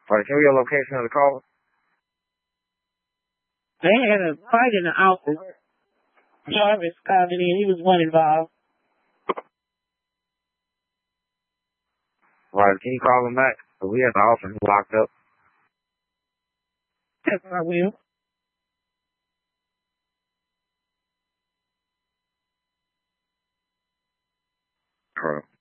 Can you your location of the call? They had a fight in the office. Jarvis called it in. He was one involved. Can you call him back? We have the office locked up. Yes, I will. All right.